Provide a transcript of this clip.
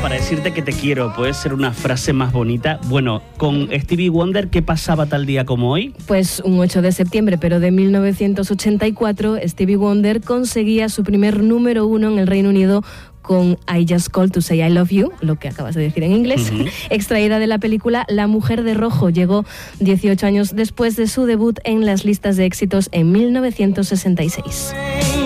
para decirte que te quiero, puede ser una frase más bonita. Bueno, con Stevie Wonder, ¿qué pasaba tal día como hoy? Pues un 8 de septiembre, pero de 1984, Stevie Wonder conseguía su primer número 1 en el Reino Unido con I Just Called to Say I Love You, lo que acabas de decir en inglés, extraída de la película La Mujer de Rojo. Llegó 18 años después de su debut en las listas de éxitos en 1966.